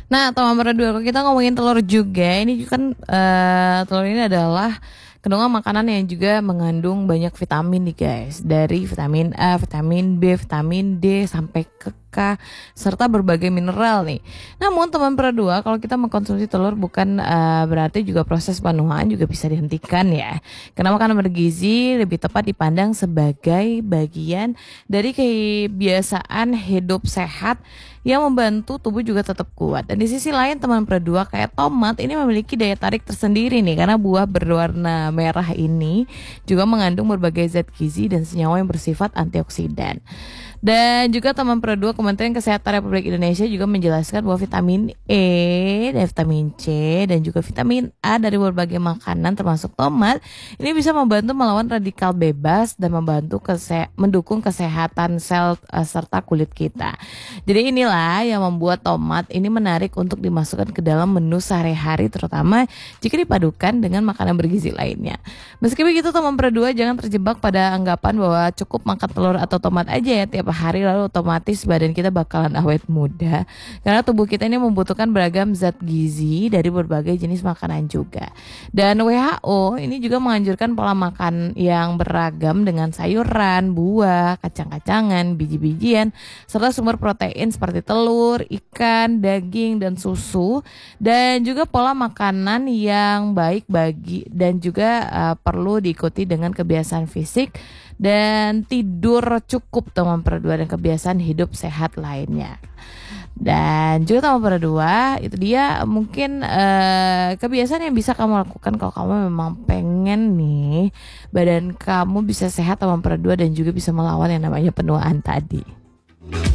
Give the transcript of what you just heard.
Nah, teman berdua, kalau kita ngomongin telur juga, ini juga kan telur ini adalah kandungan makanan yang juga mengandung banyak vitamin nih guys. Dari vitamin A, vitamin B, vitamin D, sampai ke K, serta berbagai mineral nih. Namun teman berdua, kalau kita mengkonsumsi telur bukan berarti juga proses penuaan juga bisa dihentikan ya. Karena makanan bergizi lebih tepat dipandang sebagai bagian dari kebiasaan hidup sehat yang membantu tubuh juga tetap kuat. Dan di sisi lain teman berdua, kayak tomat ini memiliki daya tarik tersendiri nih, karena buah berwarna merah ini juga mengandung berbagai zat gizi dan senyawa yang bersifat antioksidan. Dan juga teman berdua, Kementerian Kesehatan Republik Indonesia juga menjelaskan bahwa vitamin E dan vitamin C dan juga vitamin A dari berbagai makanan termasuk tomat ini bisa membantu melawan radikal bebas dan membantu mendukung kesehatan sel serta kulit kita. Jadi inilah yang membuat tomat ini menarik untuk dimasukkan ke dalam menu sehari-hari, terutama jika dipadukan dengan makanan bergizi lainnya. Meski begitu teman berdua, jangan terjebak pada anggapan bahwa cukup makan telur atau tomat aja ya tiap hari lalu otomatis badan kita bakalan awet muda. Karena tubuh kita ini membutuhkan beragam zat gizi dari berbagai jenis makanan juga. Dan WHO ini juga menganjurkan pola makan yang beragam dengan sayuran, buah, kacang-kacangan, biji-bijian, serta sumber protein seperti telur, ikan, daging, dan susu. Dan juga pola makanan yang baik bagi dan juga perlu diikuti dengan kebiasaan fisik dan tidur cukup teman berdua, dan kebiasaan hidup sehat lainnya. Dan juga teman berdua, itu dia mungkin kebiasaan yang bisa kamu lakukan kalau kamu memang pengen nih badan kamu bisa sehat teman berdua, dan juga bisa melawan yang namanya penuaan tadi.